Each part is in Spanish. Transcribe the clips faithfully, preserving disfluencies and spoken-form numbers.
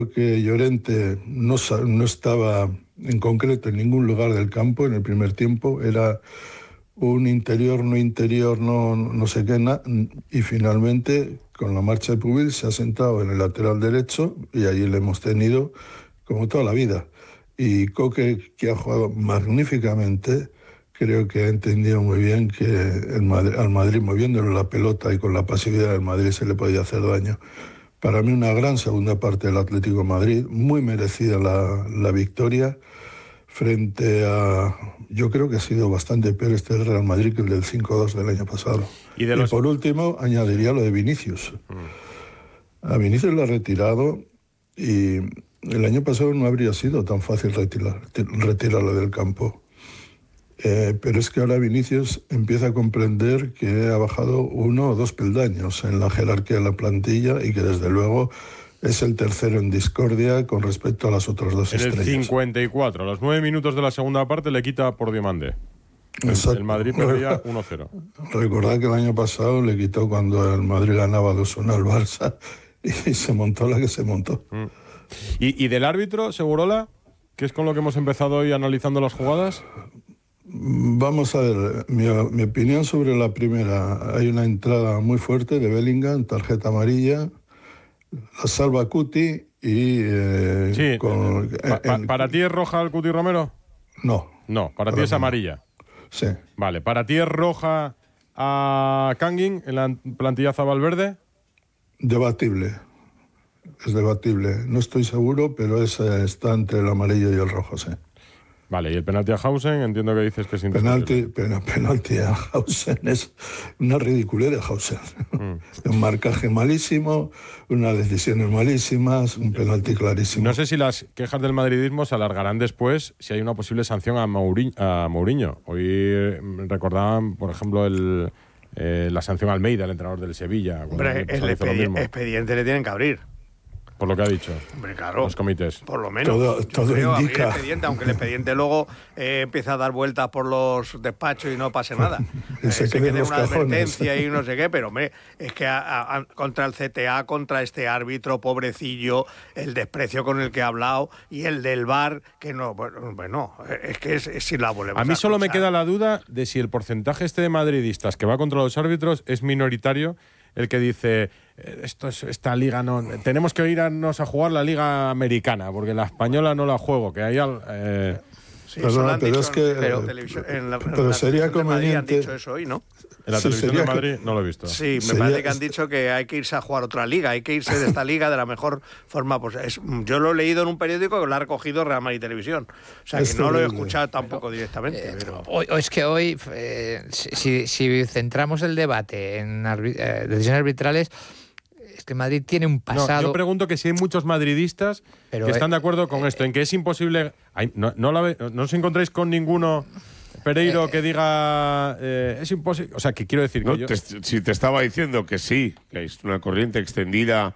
que Llorente no, no estaba en concreto en ningún lugar del campo en el primer tiempo, era un interior, no interior, no, no sé qué, na, y finalmente con la marcha de Pubil se ha sentado en el lateral derecho y allí le hemos tenido como toda la vida. Y Coque, que ha jugado magníficamente, creo que ha entendido muy bien que el Madrid, al Madrid, moviéndole la pelota y con la pasividad del Madrid, se le podía hacer daño. Para mí una gran segunda parte del Atlético de Madrid, muy merecida la, la victoria frente a... Yo creo que ha sido bastante peor este del Real Madrid que el del cinco dos del año pasado. Y, de los... y por último, añadiría lo de Vinicius. Mm. A Vinicius lo ha retirado y el año pasado no habría sido tan fácil retirar, retirarlo del campo. Eh, pero es que ahora Vinicius empieza a comprender que ha bajado uno o dos peldaños en la jerarquía de la plantilla y que desde luego es el tercero en discordia con respecto a las otras dos en estrellas. En el cincuenta y cuatro, a los nueve minutos de la segunda parte le quita por Diomande. El, el Madrid perdía uno cero. Recordad que el año pasado le quitó cuando el Madrid ganaba dos uno al Barça y se montó la que se montó. Mm. ¿Y, y del árbitro, Segurola? ¿Qué es con lo que hemos empezado hoy analizando las jugadas? Vamos a ver, mi, mi opinión sobre la primera. Hay una entrada muy fuerte de Bellingham, tarjeta amarilla, la salva Cuti y... Eh, sí, con, eh, pa, pa, en, ¿para ti es roja el Cuti Romero? No. No, para, para ti es amarilla. Sí. Vale, ¿para ti es roja a Kangin en la plantillaza Valverde? Debatible. Es debatible. No estoy seguro, pero es, está entre el amarillo y el rojo, sí. Vale, y el penalti a Hausen, entiendo que dices que es penalti, pen, penalti a Hausen es una ridiculez de Hausen. Mm. Un marcaje malísimo, unas decisiones malísimas, un penalti clarísimo. No sé si las quejas del madridismo se alargarán después si hay una posible sanción a Mourinho. A Mourinho. Hoy recordaban, por ejemplo, el, eh, la sanción a Almeida, el entrenador del Sevilla. Hombre, el expedi- expediente le tienen que abrir. Por lo que ha dicho. Hombre, claro. Los comités. Por lo menos. Todo, todo creo, indica. El expediente, aunque el expediente luego eh, empieza a dar vueltas por los despachos y no pase nada. y se, eh, se quede una cajones. advertencia y no sé qué, pero hombre, es que a, a, contra el C T A, contra este árbitro, pobrecillo, el desprecio con el que ha hablado y el del V A R, que no, bueno, bueno es que es, es si la volvemos a A mí solo a me queda la duda de si el porcentaje este de madridistas que va contra los árbitros es minoritario. El que dice, esto es, esta liga no... Tenemos que irnos a jugar la liga americana, porque la española no la juego, que hay... Eh, sí, pero, no, pero es que... Pero, en la, pero en sería la conveniente... Han dicho eso hoy, ¿no? En la sí, televisión de Madrid no lo he visto. Sí, me sería... parece que han dicho que hay que irse a jugar otra liga, hay que irse de esta liga de la mejor forma. Pues es, yo lo he leído en un periódico que lo ha recogido Real Madrid Televisión. O sea, es que no terrible. Lo he escuchado tampoco pero, directamente. Eh, pero... hoy, es que hoy, eh, si, si centramos el debate en arbi- eh, decisiones arbitrales, es que Madrid tiene un pasado... No, yo pregunto que si hay muchos madridistas pero que están de acuerdo con eh, esto, en que es imposible... Hay, no, no, la, no os encontráis con ninguno... Pereiro que diga eh, es imposible, o sea, que quiero decir no, que yo... te, si te estaba diciendo que sí, que es una corriente extendida,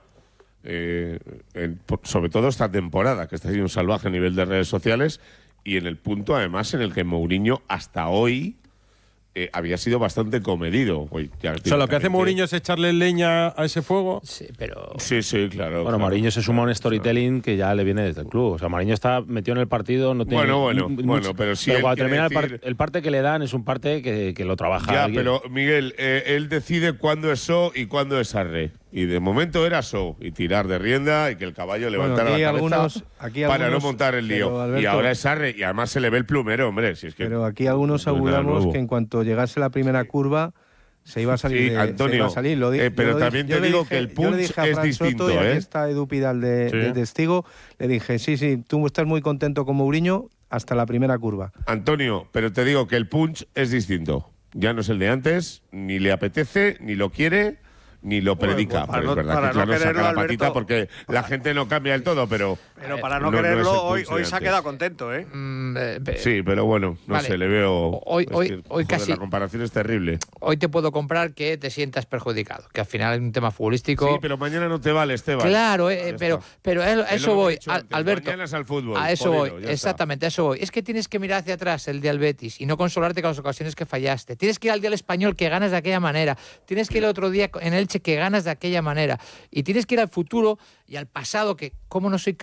eh, en, sobre todo esta temporada, que está siendo un salvaje a nivel de redes sociales, y en el punto además en el que Mourinho hasta hoy eh, había sido bastante comedido. Hoy, ya, o sea, lo que hace Mourinho es echarle leña a ese fuego. Sí, pero... Sí, sí, claro. Bueno, claro. Mourinho se suma a un storytelling que ya le viene desde el club. O sea, Mourinho está metido en el partido, no tiene... Bueno, bueno, mucho, bueno, pero sí. Pero cuando termina decir... el, par el parte que le dan es un parte que, que lo trabaja Ya, alguien. pero Miguel, eh, él decide cuándo es so y cuándo es arre. Y de momento era so, y tirar de rienda y que el caballo levantara bueno, la cabeza algunos, aquí para algunos, no montar el lío. Alberto, y ahora es arre, y además se le ve el plumero, hombre. Si es que pero aquí algunos auguramos que en cuanto llegase la primera curva se iba a salir. Sí, de, Antonio, se iba a salir. Lo di, eh, pero lo también dije, te digo dije, que el punch es es distinto, Soto, y ¿eh? aquí está Edu Pidal de, sí. de testigo. Le dije, sí, sí, tú estás muy contento con Mourinho hasta la primera curva. Antonio, pero te digo que el punch es distinto. Ya no es el de antes, ni le apetece, ni lo quiere, ni lo predica. Bueno, pues pero no, es verdad que no claro, quererlo, saca la Alberto, patita porque la gente no cambia del todo, pero... Pero para no, no quererlo, no es hoy, hoy hoy se ha quedado contento, ¿eh? Mm, eh, sí, pero bueno, no vale. sé, le veo... Hoy, hoy, que, hoy joder, casi... La comparación es terrible. Hoy te puedo comprar que te sientas perjudicado, que al final es un tema futbolístico... Sí, pero mañana no te vale, Esteban. Claro, eh, pero, pero a eso voy, al, Alberto. Mañana es al fútbol. A eso Polero, voy, exactamente, a eso voy. Es que tienes que mirar hacia atrás el día del Betis y no consolarte con las ocasiones que fallaste. Tienes que ir al día del Español que ganas de aquella manera. Tienes que ir el otro día en Elche que ganas de aquella manera. Y tienes que ir al futuro y al pasado, que cómo no soy capaz